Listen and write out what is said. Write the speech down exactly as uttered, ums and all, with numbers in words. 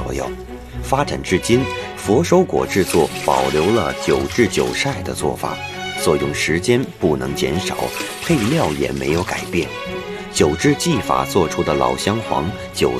左右。发展至今，佛手果制作保留了九制九晒的做法，所用时间不能减少，配料也没有改变。九制技法做出的老香黄，九